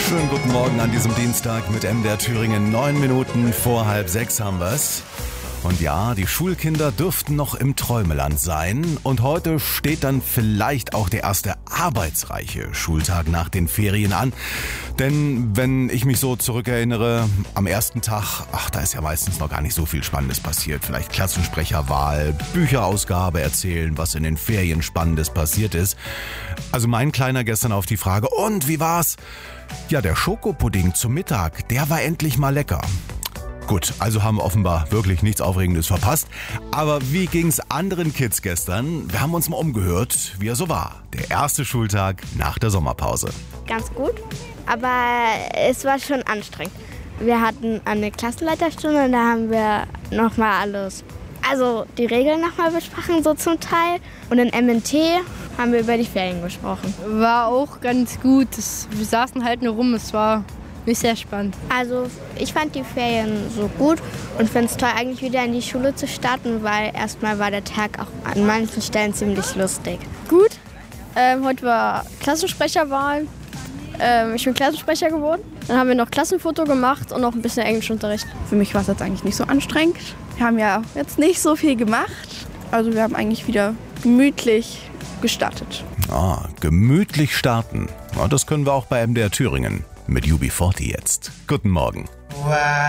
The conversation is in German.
Schönen guten Morgen an diesem Dienstag mit MDR Thüringen. 9 Minuten vor 5:30 haben wir's. Und ja, die Schulkinder dürften noch im Träumeland sein. Und heute steht dann vielleicht auch der erste arbeitsreiche Schultag nach den Ferien an. Denn wenn ich mich so zurückerinnere, am ersten Tag, da ist ja meistens noch gar nicht so viel Spannendes passiert. Vielleicht Klassensprecherwahl, Bücherausgabe erzählen, was in den Ferien Spannendes passiert ist. Also mein Kleiner gestern auf die Frage, und wie war's? Ja, der Schokopudding zum Mittag, der war endlich mal lecker. Gut, also haben wir offenbar wirklich nichts Aufregendes verpasst. Aber wie ging's anderen Kids gestern? Wir haben uns mal umgehört, wie er so war. Der erste Schultag nach der Sommerpause. Ganz gut, aber es war schon anstrengend. Wir hatten eine Klassenleiterstunde und da haben wir nochmal die Regeln nochmal besprochen, so zum Teil. Und in MNT haben wir über die Ferien gesprochen. War auch ganz gut. Wir saßen halt nur rum, es war nicht sehr spannend. Also ich fand die Ferien so gut und finde es toll, eigentlich wieder in die Schule zu starten, weil erstmal war der Tag auch an manchen Stellen ziemlich lustig. Gut, heute war Klassensprecherwahl. Ich bin Klassensprecher geworden. Dann haben wir noch Klassenfoto gemacht und noch ein bisschen Englischunterricht. Für mich war es jetzt eigentlich nicht so anstrengend. Wir haben ja jetzt nicht so viel gemacht. Also wir haben eigentlich wieder gemütlich gestartet. Gemütlich starten. Das können wir auch bei MDR Thüringen. Mit UB40 jetzt. Guten Morgen.